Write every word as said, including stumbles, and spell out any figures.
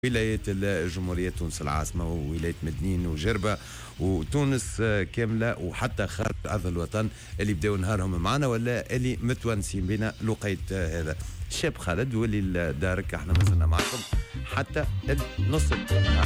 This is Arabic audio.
ولاية الجمهورية تونس العاصمة وولاية مدنين وجربة وتونس كاملة وحتى خارج أرض الوطن اللي بداوا نهارهم معنا ولا اللي متونسين بنا لقيت هذا الشاب خالد واللي دارك احنا مازلنا معكم حتى النص.